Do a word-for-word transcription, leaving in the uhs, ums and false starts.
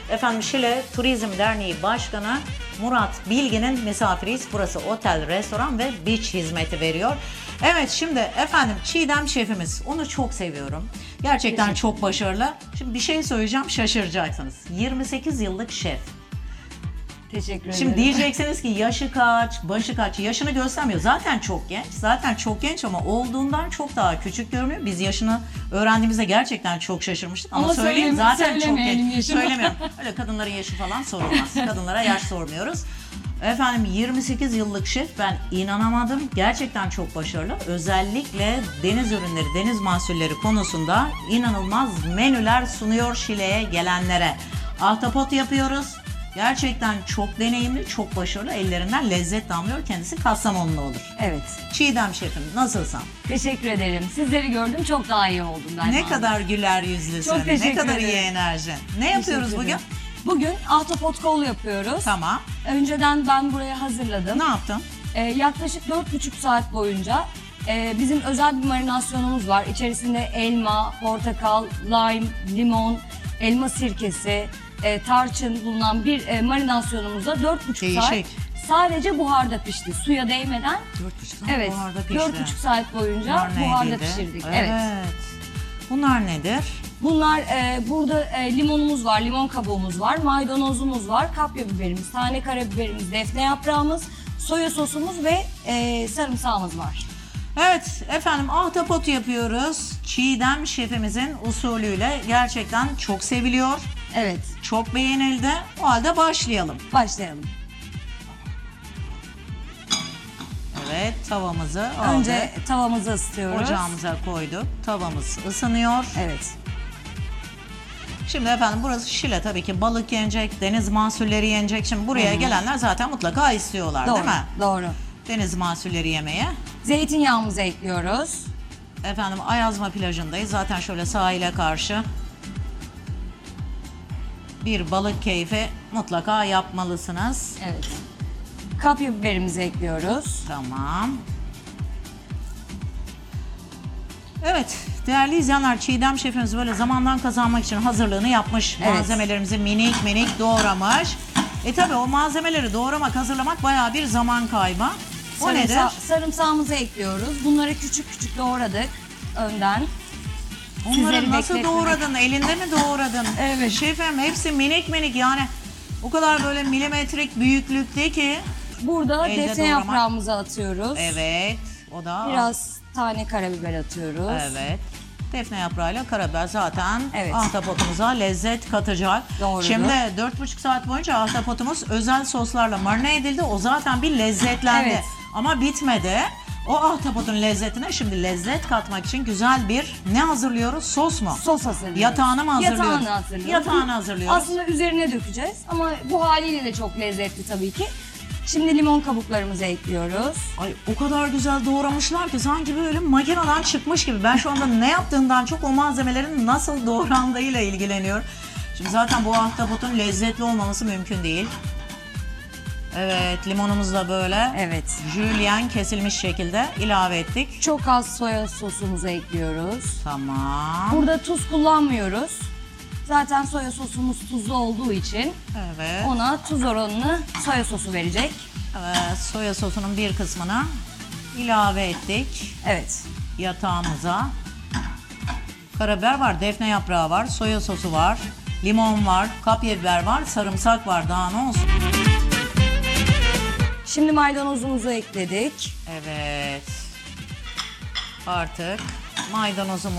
efendim Şile Turizm Derneği Başkanı Murat Bilgin'in misafiriyiz. Burası otel, restoran ve beach hizmeti veriyor. Evet, şimdi efendim Çiğdem şefimiz, onu çok seviyorum. Gerçekten çok başarılı. Şimdi bir şey söyleyeceğim, şaşıracaksınız. yirmi sekiz yıllık şef. Teşekkür ederim. Şimdi diyeceksiniz ki yaşı kaç, başı kaç, yaşını göstermiyor. Zaten çok genç, zaten çok genç ama olduğundan çok daha küçük görünüyor. Biz yaşını öğrendiğimizde gerçekten çok şaşırmıştık. Ama, Ama söyleyeyim söyleme- zaten çok genç. yaşını. Söylemiyorum. Öyle kadınların yaşı falan sorulmaz. Kadınlara yaş sormuyoruz. Efendim yirmi sekiz yıllık şef, ben inanamadım. Gerçekten çok başarılı. Özellikle deniz ürünleri, deniz mahsulleri konusunda inanılmaz menüler sunuyor Şile'ye gelenlere. Ahtapot yapıyoruz. Gerçekten çok deneyimli, çok başarılı. Ellerinden lezzet damlıyor. Kendisi Kastamonlu olur. Evet. Çiğdem şefim, nasılsın? Teşekkür ederim. Sizleri gördüm, çok daha iyi oldum ben. Ne kadar güler yüzlüsün. Çok Ne teşekkür kadar iyi ederim. enerji. Ne yapıyoruz Teşekkür bugün? ederim. Bugün ahtapot kol yapıyoruz. Tamam. Önceden ben buraya hazırladım. Ne yaptın? Ee, yaklaşık dört buçuk saat boyunca e, bizim özel bir marinasyonumuz var. İçerisinde elma, portakal, lime, limon, elma sirkesi, e, tarçın bulunan bir e, marinasyonumuzda dört buçuk saat Değişik. sadece buharda pişti. Suya değmeden. Dört buçuk saat Evet. buharda pişti. Dört buçuk saat boyunca Bunlar buharda neydiydi? pişirdik. Evet. Evet. Bunlar nedir? Bunlar e, burada e, limonumuz var, limon kabuğumuz var, maydanozumuz var, kapya biberimiz, tane karabiberimiz, defne yaprağımız, soya sosumuz ve e, sarımsağımız var. Evet efendim, ahtapot yapıyoruz. Çiğdem şefimizin usulüyle gerçekten çok seviliyor. Evet, Çok beğenildi. O halde başlayalım. başlayalım. Evet, tavamızı aldık. Önce tavamızı ısıtıyoruz. Ocağımıza koyduk. Tavamız ısınıyor. Evet, Şimdi efendim burası Şile, tabii ki balık yenecek, deniz mahsulleri yenecek. Şimdi buraya gelenler zaten mutlaka istiyorlar, doğru, değil mi? doğru. Deniz mahsulleri yemeye. Zeytinyağımızı ekliyoruz. Efendim Ayazma plajındayız. Zaten şöyle sahile karşı bir balık keyfi mutlaka yapmalısınız. Evet. Kapya biberimizi ekliyoruz. Tamam. Evet değerli izleyenler, Çiğdem şefimiz böyle zamandan kazanmak için hazırlığını yapmış. Evet. Malzemelerimizi minik minik doğramış. E tabi o malzemeleri doğramak, hazırlamak bayağı bir zaman kaybı. O Sarımsa- nedir? Sarımsağımızı ekliyoruz. Bunları küçük küçük doğradık önden. Onları Sizleri nasıl bekletmedik. doğradın? Elinde mi doğradın? Evet. Şefim hepsi minik minik, yani o kadar böyle milimetrik büyüklükte ki. Burada Elde defne doğramak. yaprağımızı atıyoruz. Evet. O da Biraz tane karabiber atıyoruz. evet. Defne yaprağıyla karabiber zaten Evet. ahtapotumuza lezzet katacak. Doğrudur. Şimdi dört buçuk saat boyunca ahtapotumuz özel soslarla marine edildi. O zaten bir lezzetlendi. Evet. Ama bitmedi. O ahtapotun lezzetine şimdi lezzet katmak için güzel bir ne hazırlıyoruz? Sos mu? Sos hazırlıyoruz. Yatağını mı hazırlıyoruz? Yatağını hazırlıyoruz. Yatağını hazırlıyoruz. Aslında üzerine dökeceğiz ama bu haliyle de çok lezzetli tabii ki. Şimdi limon kabuklarımızı ekliyoruz. Ay o kadar güzel doğramışlar ki sanki böyle makineden çıkmış gibi. Ben şu anda ne yaptığından çok o malzemelerin nasıl doğrandığıyla ilgileniyorum. Şimdi zaten bu ahtapotun lezzetli olmaması mümkün değil. Evet, limonumuzu da böyle Evet. jülyen kesilmiş şekilde ilave ettik. Çok az soya sosumuzu ekliyoruz. Tamam. Burada tuz kullanmıyoruz. Zaten soya sosumuz tuzlu olduğu için Evet. ona tuz oranını soya sosu verecek. Evet, soya sosunun bir kısmını ilave ettik Evet. yatağımıza. Karabiber var, defne yaprağı var, soya sosu var, limon var, kapya biber var, sarımsak var. Daha ne olsun? Şimdi maydanozumuzu ekledik. Evet. Artık maydanozumuz